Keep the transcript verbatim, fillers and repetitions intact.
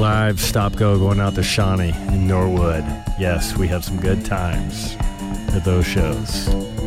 live stop go going out to Shawnee in Norwood. Yes, we have some good times at those shows.